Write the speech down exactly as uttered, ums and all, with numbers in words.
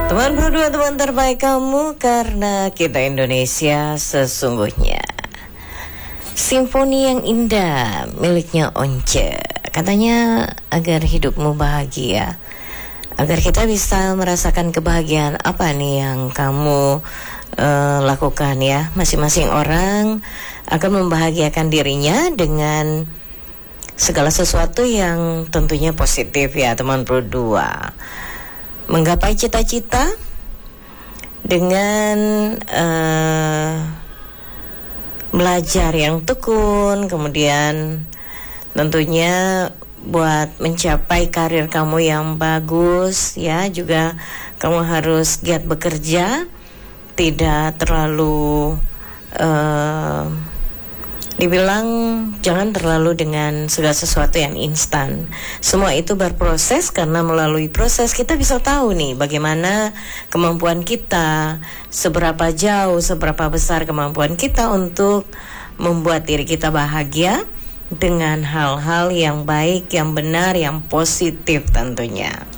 Teman berdua, teman terbaik kamu, karena kita Indonesia sesungguhnya. Simfoni yang indah miliknya Once. Katanya agar hidupmu bahagia, agar kita bisa merasakan kebahagiaan apa nih yang kamu uh, lakukan ya. Masing-masing orang akan membahagiakan dirinya dengan segala sesuatu yang tentunya positif ya teman berdua. Menggapai cita-cita dengan uh, belajar yang tekun, kemudian tentunya buat mencapai karir kamu yang bagus ya, juga kamu harus giat bekerja, tidak terlalu uh, dibilang jangan terlalu dengan segala sesuatu yang instan. Semua itu berproses, karena melalui proses kita bisa tahu nih bagaimana kemampuan kita, seberapa jauh, seberapa besar kemampuan kita untuk membuat diri kita bahagia dengan hal-hal yang baik, yang benar, yang positif tentunya.